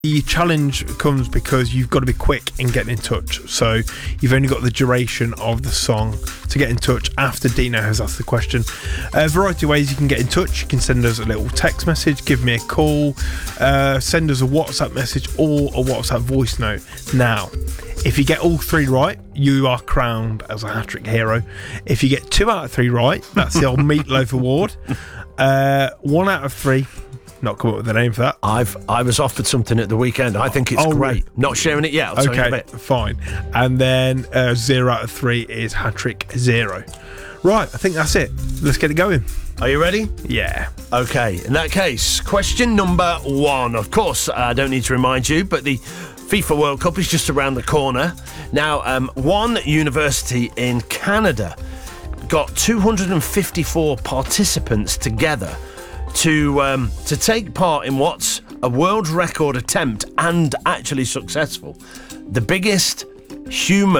The challenge comes because you've got to be quick in getting in touch. So you've only got the duration of the song to get in touch after Dino has asked the question. A variety of ways you can get in touch. You can send us a little text message, give me a call, send us a WhatsApp message or a WhatsApp voice note. Now, if you get all 3 right, you are crowned as a hat-trick hero. If you get 2 out of 3 right, that's the old Meatloaf Award. 1 out of 3... Not come up with a name for that. I was offered something at the weekend. I think it's great. Really? Not sharing it yet. I'll tell you in a bit. Fine. And then 0 out of 3 is hat-trick 0. Right, I think that's it. Let's get it going. Are you ready? Yeah. Okay, in that case, question number 1. Of course, I don't need to remind you, but the FIFA World Cup is just around the corner. Now, one university in Canada got 254 participants together to take part in what's a world record attempt and actually successful. The biggest human